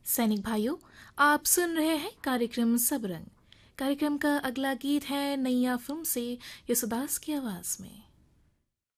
सैनिक भाइयों, आप सुन रहे हैं कार्यक्रम सब रंग। कार्यक्रम का अगला गीत है नैया फिल्म से यशोदास की आवाज में।